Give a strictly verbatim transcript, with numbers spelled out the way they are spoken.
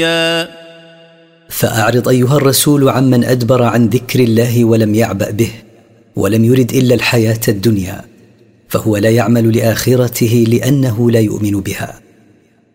فأعرض أيها الرسول عمن أدبر عن ذكر الله ولم يعبأ به ولم يرد إلا الحياة الدنيا، فهو لا يعمل لآخرته لأنه لا يؤمن بها.